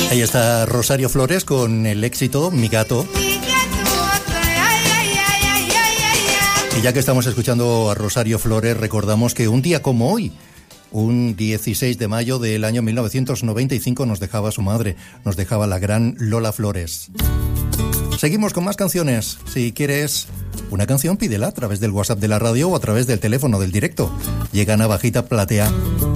Ahí está Rosario Flores con el éxito Mi Gato. Y ya que estamos escuchando a Rosario Flores, recordamos que un día como hoy, un 16 de mayo del año 1995, nos dejaba su madre, nos dejaba la gran Lola Flores. Seguimos con más canciones. Si quieres una canción, pídela a través del WhatsApp de la radio o a través del teléfono del directo. Llega Navajita Platea.